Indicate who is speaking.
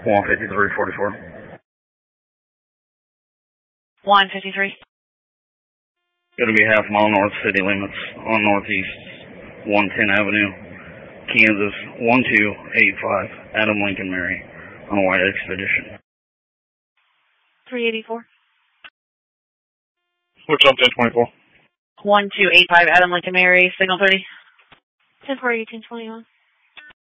Speaker 1: 15344.
Speaker 2: 153.
Speaker 1: Going to be half mile north city limits on Northeast 110 Avenue, Kansas 1285, Adam Lincoln Mary, on a white expedition.
Speaker 2: 384.
Speaker 3: What's up, 1024?
Speaker 2: 1285, Adam Lincoln Mary, signal 30. 1040, 1021.